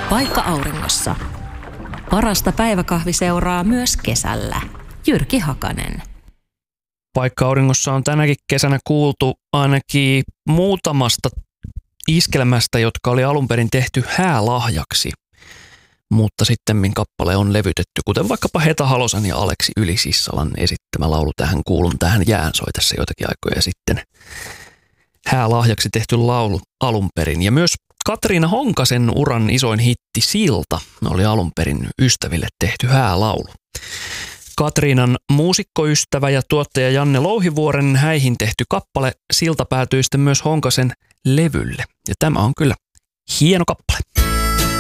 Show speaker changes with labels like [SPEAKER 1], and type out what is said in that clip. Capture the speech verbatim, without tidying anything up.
[SPEAKER 1] Paikka auringossa. Parasta päiväkahviseuraa myös kesällä. Jyrki Hakanen.
[SPEAKER 2] Paikka auringossa on tänäkin kesänä kuultu ainakin muutamasta iskelmästä, jotka oli alun perin tehty häälahjaksi. Mutta sittemmin kappale on levytetty, kuten vaikkapa Heta Halosen ja Aleksi Yli-Sissalan esittämä laulu Tähän kuulun, tähän jään soi tässä joitakin aikoja sitten. Häälahjaksi tehty laulu alun perin. Ja myös Katriina Honkasen uran isoin hitti Silta oli alun perin ystäville tehty häälaulu. Katriinan muusikkoystävä ja tuottaja Janne Louhivuoren häihin tehty kappale Silta päätyi sitten myös Honkasen levylle. Ja tämä on kyllä hieno kappale.